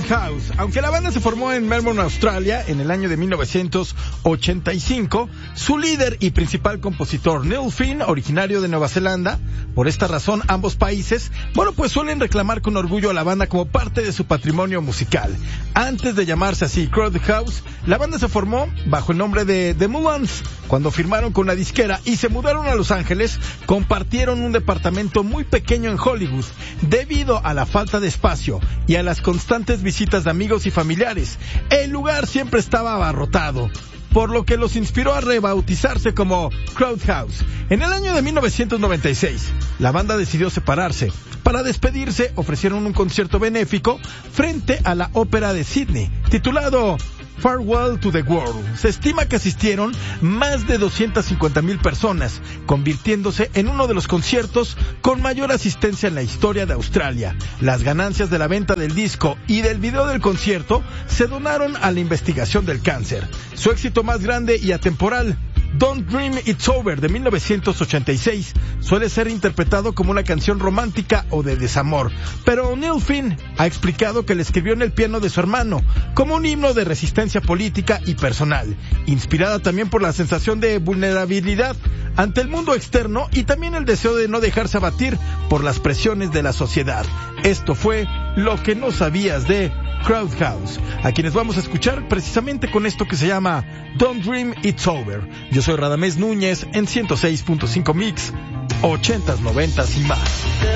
Crowdhouse. Aunque la banda se formó en Melbourne, Australia, en el año de 1985, su líder y principal compositor, Neil Finn, originario de Nueva Zelanda, por esta razón ambos países, pues suelen reclamar con orgullo a la banda como parte de su patrimonio musical. Antes de llamarse así Crowdhouse, la banda se formó bajo el nombre de The Mullans. Cuando firmaron con la disquera y se mudaron a Los Ángeles, compartieron un departamento muy pequeño en Hollywood, debido a la falta de espacio y a las constantes visitas de amigos y familiares. El lugar siempre estaba abarrotado, por lo que los inspiró a rebautizarse como Crowdhouse. En el año de 1996, la banda decidió separarse. Para despedirse, ofrecieron un concierto benéfico frente a la Ópera de Sydney, titulado Farewell to the World. Se estima que asistieron más de 250,000 personas, convirtiéndose en uno de los conciertos con mayor asistencia en la historia de Australia. Las ganancias de la venta del disco y del video del concierto se donaron a la investigación del cáncer. Su éxito más grande y atemporal, Don't Dream It's Over, de 1986, suele ser interpretado como una canción romántica o de desamor, pero Neil Finn ha explicado que le escribió en el piano de su hermano como un himno de resistencia política y personal, inspirada también por la sensación de vulnerabilidad ante el mundo externo y también el deseo de no dejarse abatir por las presiones de la sociedad. Esto fue lo que no sabías de Crowdhouse, a quienes vamos a escuchar precisamente con esto que se llama Don't Dream It's Over. Yo soy Radamés Núñez en 106.5 Mix, 80s, 90s y más.